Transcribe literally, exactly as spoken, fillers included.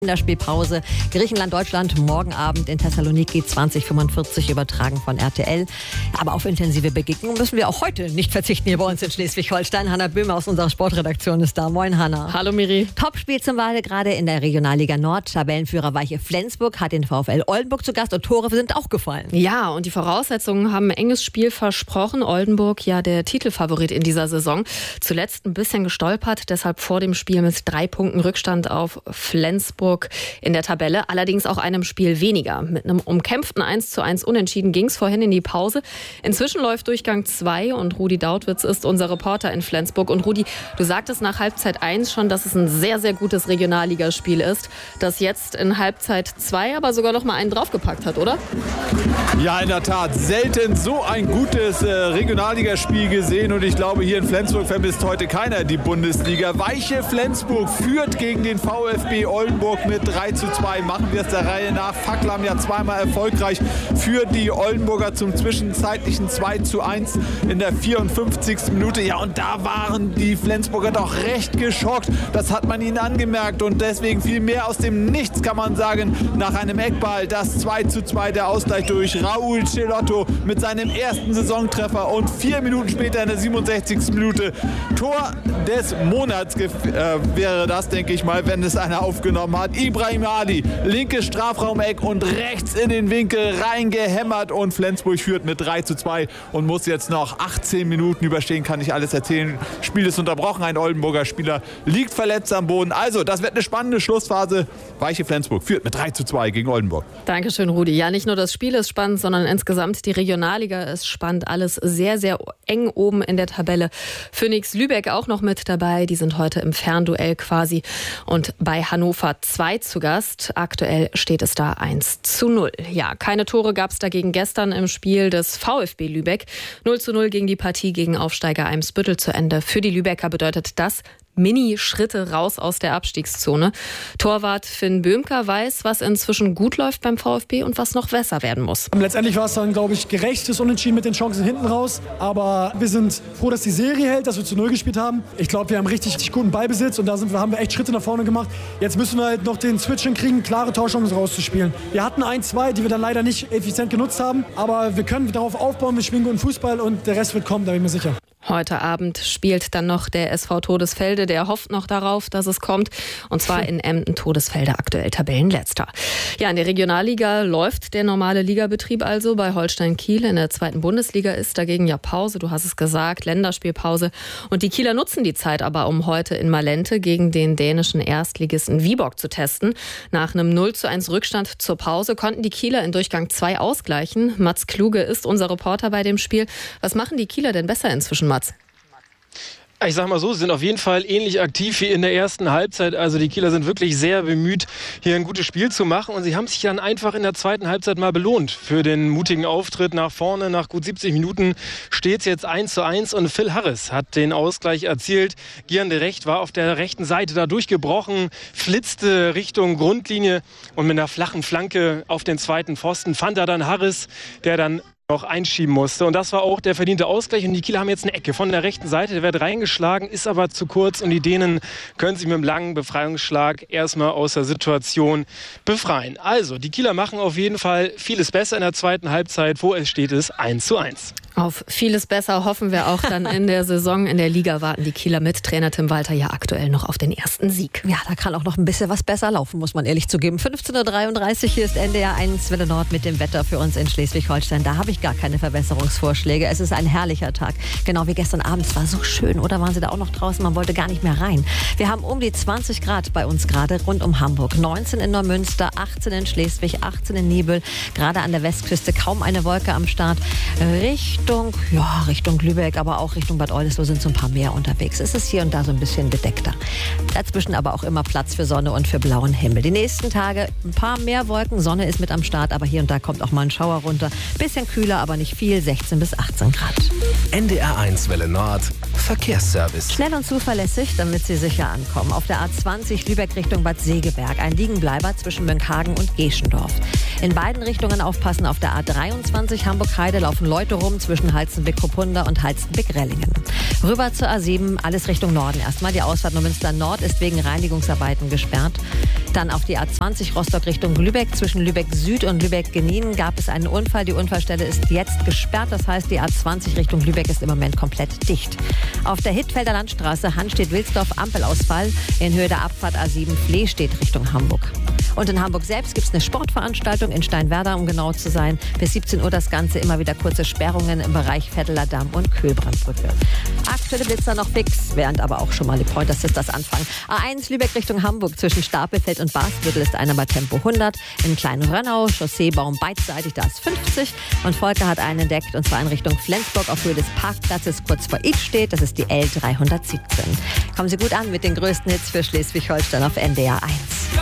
Länderspielpause. Griechenland, Deutschland morgen Abend in Thessaloniki zwanzig fünfundvierzig übertragen von R T L. Aber auf intensive Begegnungen müssen wir auch heute nicht verzichten hier bei uns in Schleswig-Holstein. Hanna Böhmer aus unserer Sportredaktion ist da. Moin Hanna. Hallo Miri. Topspiel zum Wahl gerade in der Regionalliga Nord. Tabellenführer Weiche Flensburg hat den VfL Oldenburg zu Gast und Tore sind auch gefallen. Ja, und die Voraussetzungen haben ein enges Spiel versprochen. Oldenburg ja der Titelfavorit in dieser Saison. Zuletzt ein bisschen gestolpert, deshalb vor dem Spiel mit drei Punkten Rückstand auf Flensburg in der Tabelle, allerdings auch einem Spiel weniger. Mit einem umkämpften eins zu eins Unentschieden ging es vorhin in die Pause. Inzwischen läuft Durchgang zwei und Rudi Dautwitz ist unser Reporter in Flensburg. Und Rudi, du sagtest nach Halbzeit eins schon, dass es ein sehr, sehr gutes Regionalligaspiel ist, das jetzt in Halbzeit zwei aber sogar noch mal einen draufgepackt hat, oder? Ja, in der Tat. Selten so ein gutes äh, Regionalligaspiel gesehen und ich glaube, hier in Flensburg vermisst heute keiner die Bundesliga. Weiche Flensburg führt gegen den VfB Oldenburg mit drei zu zwei. Machen wir es der Reihe nach. Facklam ja zweimal erfolgreich für die Oldenburger zum zwischenzeitlichen zwei zu eins in der vierundfünfzigsten Minute. Ja, und da waren die Flensburger doch recht geschockt. Das hat man ihnen angemerkt und deswegen viel mehr aus dem Nichts, kann man sagen, nach einem Eckball. Das zwei zu zwei, der Ausgleich durch Raul Celotto mit seinem ersten Saisontreffer und vier Minuten später in der siebenundsechzigsten Minute Tor des Monats äh, wäre das, denke ich mal, wenn es einer aufgenommen hat. Ibrahim Ali, linkes Strafraumeck und rechts in den Winkel reingehämmert und Flensburg führt mit drei zu zwei und muss jetzt noch achtzehn Minuten überstehen, kann ich alles erzählen. Spiel ist unterbrochen, ein Oldenburger Spieler liegt verletzt am Boden. Also, das wird eine spannende Schlussphase. Weiche Flensburg führt mit drei zu zwei gegen Oldenburg. Dankeschön, Rudi. Ja, nicht nur das Spiel ist spannend, sondern insgesamt die Regionalliga ist spannend. Alles sehr, sehr eng oben in der Tabelle. Phoenix Lübeck auch noch mit dabei. Die sind heute im Fernduell quasi und bei Hannover zwei zu Gast. Aktuell steht es da eins zu null. Ja, keine Tore gab es dagegen gestern im Spiel des VfB Lübeck. null zu null ging die Partie gegen Aufsteiger Eimsbüttel zu Ende. Für die Lübecker bedeutet das Mini-Schritte raus aus der Abstiegszone. Torwart Finn Böhmker weiß, was inzwischen gut läuft beim VfB und was noch besser werden muss. Letztendlich war es dann, glaube ich, gerechtes Unentschieden mit den Chancen hinten raus. Aber wir sind froh, dass die Serie hält, dass wir zu Null gespielt haben. Ich glaube, wir haben richtig, richtig guten Ballbesitz und da sind wir, haben wir echt Schritte nach vorne gemacht. Jetzt müssen wir halt noch den Switch hinkriegen, klare Torchancen rauszuspielen. Wir hatten ein, zwei, die wir dann leider nicht effizient genutzt haben. Aber wir können darauf aufbauen, wir spielen guten Fußball und der Rest wird kommen, da bin ich mir sicher. Heute Abend spielt dann noch der S V Todesfelde. Der hofft noch darauf, dass es kommt. Und zwar in Emden. Todesfelde aktuell Tabellenletzter. Ja, in der Regionalliga läuft der normale Ligabetrieb also. Bei Holstein Kiel in der zweiten Bundesliga ist dagegen ja Pause. Du hast es gesagt, Länderspielpause. Und die Kieler nutzen die Zeit aber, um heute in Malente gegen den dänischen Erstligisten Viborg zu testen. Nach einem null zu eins Rückstand zur Pause konnten die Kieler in Durchgang zwei ausgleichen. Mats Kluge ist unser Reporter bei dem Spiel. Was machen die Kieler denn besser inzwischen, Mats? Ich sag mal so, sie sind auf jeden Fall ähnlich aktiv wie in der ersten Halbzeit. Also die Kieler sind wirklich sehr bemüht, hier ein gutes Spiel zu machen. Und sie haben sich dann einfach in der zweiten Halbzeit mal belohnt für den mutigen Auftritt nach vorne. Nach gut siebzig Minuten steht es jetzt eins zu eins und Phil Harris hat den Ausgleich erzielt. Gian de Recht war auf der rechten Seite da durchgebrochen, flitzte Richtung Grundlinie und mit einer flachen Flanke auf den zweiten Pfosten fand er dann Harris, der dann noch einschieben musste. Und das war auch der verdiente Ausgleich. Und die Kieler haben jetzt eine Ecke von der rechten Seite. Der wird reingeschlagen, ist aber zu kurz. Und die Dänen können sich mit einem langen Befreiungsschlag erstmal aus der Situation befreien. Also, die Kieler machen auf jeden Fall vieles besser in der zweiten Halbzeit. Wo es steht, ist eins zu eins. Auf vieles besser hoffen wir auch dann in der Saison. In der Liga warten die Kieler mit Trainer Tim Walter ja aktuell noch auf den ersten Sieg. Ja, da kann auch noch ein bisschen was besser laufen, muss man ehrlich zugeben. fünfzehn Uhr dreiunddreißig, hier ist N D R eins Welle Nord mit dem Wetter für uns in Schleswig-Holstein. Da habe ich gar keine Verbesserungsvorschläge. Es ist ein herrlicher Tag. Genau wie gestern Abend. Es war so schön, oder waren Sie da auch noch draußen? Man wollte gar nicht mehr rein. Wir haben um die zwanzig Grad bei uns gerade rund um Hamburg. neunzehn in Neumünster, achtzehn in Schleswig, achtzehn in Nibel. Gerade an der Westküste kaum eine Wolke am Start. Richtung, ja, Richtung Lübeck, aber auch Richtung Bad Oldesloe sind so ein paar mehr unterwegs. Es ist hier und da so ein bisschen bedeckter. Dazwischen aber auch immer Platz für Sonne und für blauen Himmel. Die nächsten Tage ein paar mehr Wolken. Sonne ist mit am Start, aber hier und da kommt auch mal ein Schauer runter. Bisschen kühler, aber nicht viel. sechzehn bis achtzehn Grad. N D R eins Welle Nord. Verkehrsservice. Schnell und zuverlässig, damit Sie sicher ankommen. Auf der A zwanzig Lübeck Richtung Bad Segeberg. Ein Liegenbleiber zwischen Mönckehagen und Geschendorf. In beiden Richtungen aufpassen auf der A dreiundzwanzig Hamburg-Heide laufen Leute rum zwischen Halstenbeck-Kopunda und Halstenbeck-Rellingen. Rüber zur A sieben, alles Richtung Norden. Erstmal die Ausfahrt Neumünster Nord ist wegen Reinigungsarbeiten gesperrt. Dann auf die A zwanzig Rostock Richtung Lübeck. Zwischen Lübeck Süd und Lübeck-Genien gab es einen Unfall. Die Unfallstelle ist jetzt gesperrt. Das heißt, die A zwanzig Richtung Lübeck ist im Moment komplett dicht. Auf der Hittfelder Landstraße Hanstedt-Wilsdorf Ampelausfall. In Höhe der Abfahrt A sieben Flee steht Richtung Hamburg. Und in Hamburg selbst gibt es eine Sportveranstaltung in Steinwerder, um genau zu sein. Bis siebzehn Uhr das Ganze, immer wieder kurze Sperrungen im Bereich Vetteler Damm und Kühlbrandbrücke. Aktuelle Blitzer noch fix, während aber auch schon mal die Pointers ist das Anfang. A eins Lübeck Richtung Hamburg zwischen Stapelfeld und Basviertel ist einer bei Tempo hundert. In Klein-Rönnau, Chausseebaum beidseitig, da ist fünfzig. Und Volker hat einen entdeckt, und zwar in Richtung Flensburg auf Höhe des Parkplatzes kurz vor Idstedt. Das ist die L dreihundertsiebzehn. Kommen Sie gut an mit den größten Hits für Schleswig-Holstein auf N D R eins.